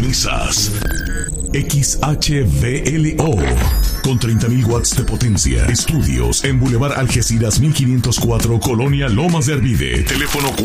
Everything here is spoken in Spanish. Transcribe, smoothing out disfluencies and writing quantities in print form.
Sintonizas XHVLO con 30.000 watts de potencia. Estudios en Boulevard Algeciras 1504, Colonia Lomas de Arvide. Teléfono